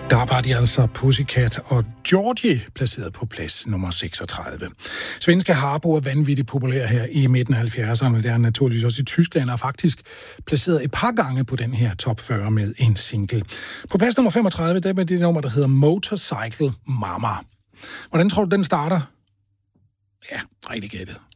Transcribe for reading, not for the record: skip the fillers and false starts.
Der var de altså Pussycat og Georgie placeret på plads nummer 36. Svenske Harbo er vanvittigt populær her i midten af 70'erne. Det er naturligvis også i Tyskland, og faktisk placeret et par gange på den her top 40 med en single. På plads nummer 35, der er det nummer, der hedder Motorcycle Mama. Hvordan tror du, den starter? Ja, rigtig gættet.